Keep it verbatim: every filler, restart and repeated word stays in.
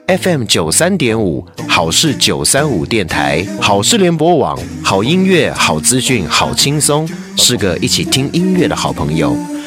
F M 九三点五好事九三五电台，好事联播网，好音乐、好资讯、好轻松，是个一起听音乐的好朋友。